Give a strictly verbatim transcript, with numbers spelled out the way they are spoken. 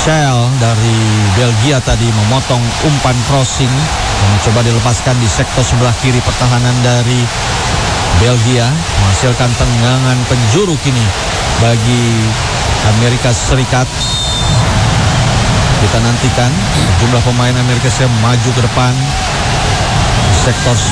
Michel dari Belgia tadi memotong umpan crossing yang coba dilepaskan di sektor sebelah kiri pertahanan dari Belgia, menghasilkan tendangan penjuru kini bagi Amerika Serikat. Kita nantikan jumlah pemain Amerika Serikat maju ke depan di sektor